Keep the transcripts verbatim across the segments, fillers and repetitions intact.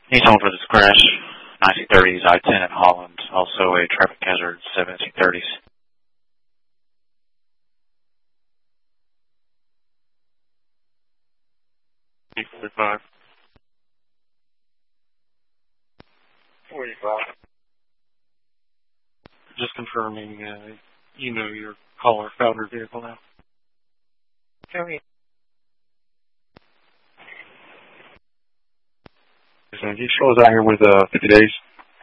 He's home for this crash. nineteen thirties I ten in Holland. Also a traffic hazard, seventeen thirties. eight forty-five. forty-five. Just confirming, uh, you know your caller found her vehicle now. Okay. So he shows out here with uh, fifty days.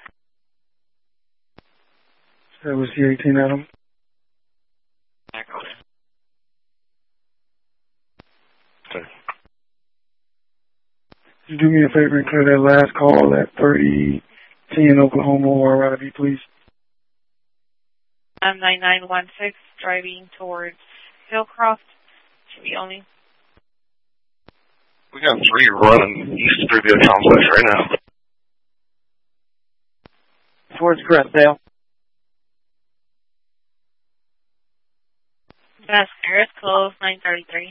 That was the eighteen Adam. Okay. Could you do me a favor and clear that last call at thirty ten Oklahoma or Raleigh, please? I'm nine nine one six driving towards Hillcroft. Should be only. We got three running east through the complex right now. Towards Crestdale. That's Earth close, nine thirty-three.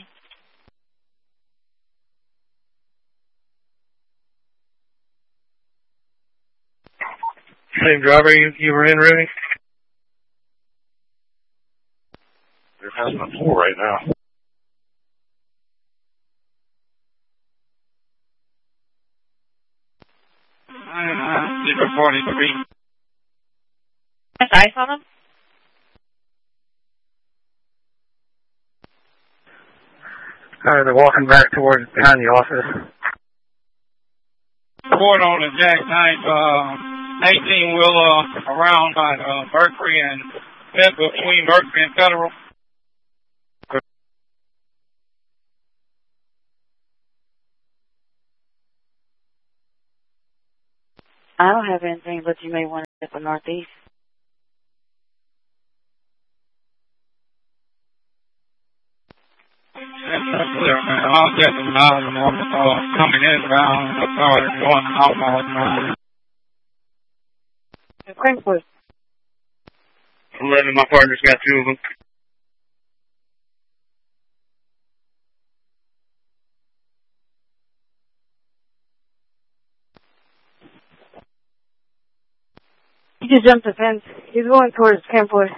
Same driver you, you were in, Rudy? They're passing a four right now. Zero forty-three. Has ice on them? Alright, they're walking back towards behind the office. Report on the jackknife, uh, eighteen wheeler around by uh, Berkeley and between Berkeley and Federal. I don't have anything, but you may want to step to northeast. I'll get them out of uh, coming in around the car going out. Crankwood. eleven, my partner's got two of them. He just jumped the fence. He's going towards Campwood.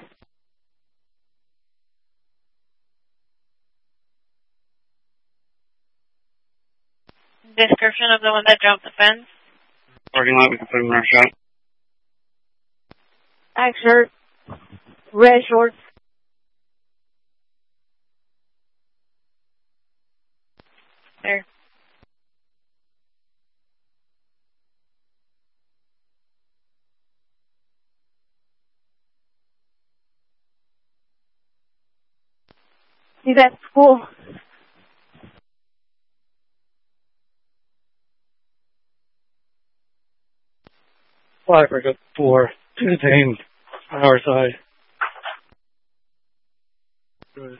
Description of the one that jumped the fence? Parking lot, we can put him in our shot. Black shirt, red shorts. There. He's at school. Five for good four. Two detained on our side. Good.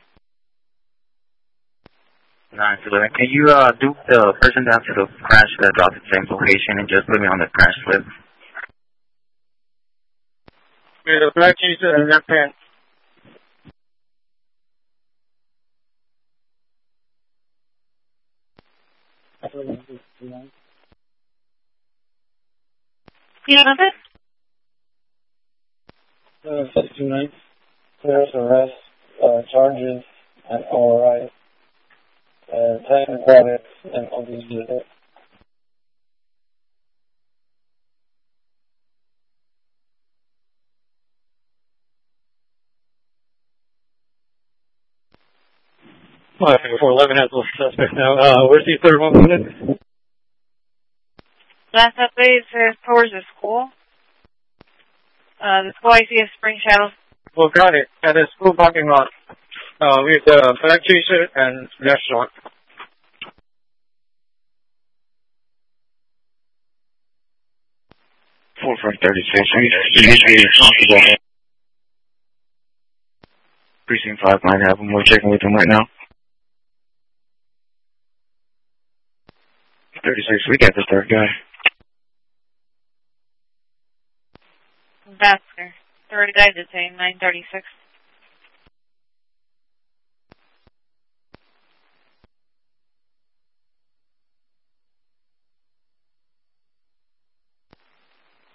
Nine to eleven. Can you uh do the person down to the crash that dropped at the same location and just put me on the crash slip? Yeah, the black t-shirt and that pants. You know this? Uh, sixty-nine. Clears arrest, uh, charges, and all right. Uh, technical credits, and all these units. Five four eleven has those suspects now. Uh, where's the third one minute? Last update says towards the school. Uh, the school I see is Spring Shadows. Well, got it. At the school parking lot. Uh, with the uh, black t-shirt and red short. Four for thirty-six. You need to be comfortable. Precinct five might have them. We're checking with them right now. thirty-six, we got the third guy. That's her. Third guy detained, nine thirty-six.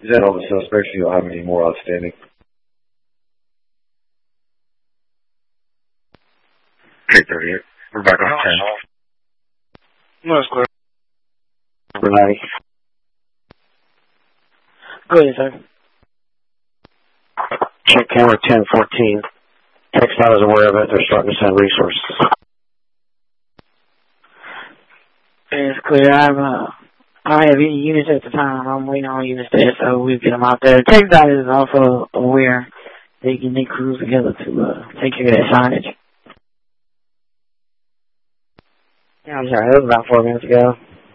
Is that all the suspects? You don't have any more outstanding? Okay, thirty-eight. We're back on ten. No, it's clear. Number ninety. Go ahead, sir. Check camera ten fourteen. TxDOT is aware of it. They're starting to send resources. It's clear. I'm, uh, I don't have any units at the time. I'm waiting on units there, so we'll get them out there. TxDOT is also aware. They can get crews together to uh, take care of that signage. Yeah, I'm sorry. That was about four minutes ago.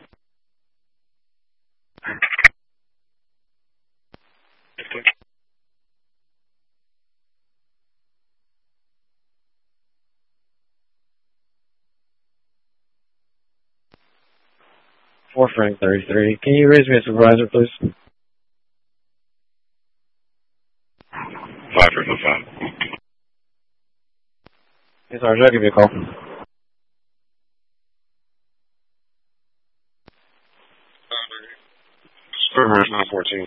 Four Frank thirty-three. Can you raise me a supervisor, please? Five for five. Yes, Sergeant, I'll give you a call. Supervisor nine fourteen.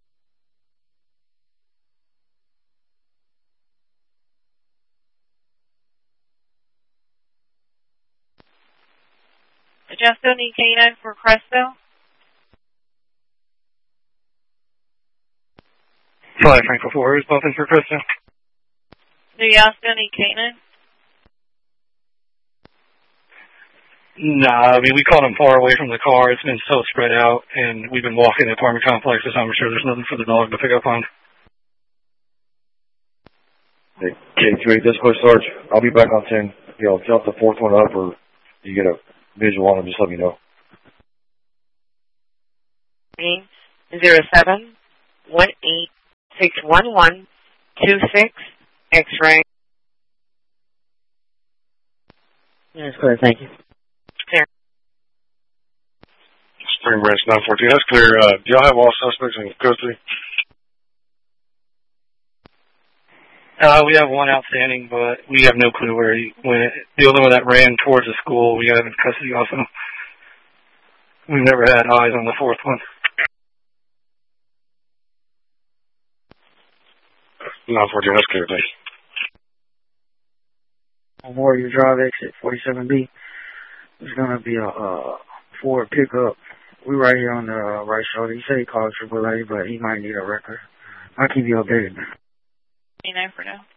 Did y'all still need canine for Cresto? Five Franklin four. Who's bumping for Krista? Do y'all still need canine? Nah, I mean, we caught him far away from the car. It's been so spread out, and we've been walking the apartment complexes. I'm sure there's nothing for the dog to pick up on. Hey, K two eight, this way, Sarge. I'll be back on ten. You know, jump the fourth one up, or you get a visual on him, just let me know. Zero seven one eight six one one two six X-ray. Yeah, it's clear. Thank you. Clear. Spring Branch nine fourteen. That's clear. Uh, do y'all have all suspects in code three? Uh, we have one outstanding, but we have no clue where he went. The other one that ran towards the school, we have in custody also. We've never had eyes on the fourth one. nine fourteen, that's clear, thanks. On Warrior Drive, exit forty-seven B. There's going to be a uh, Ford pickup. We're right here on the uh, right shoulder. He said he called triple A, but he might need a record. I'll keep you updated. You know for now.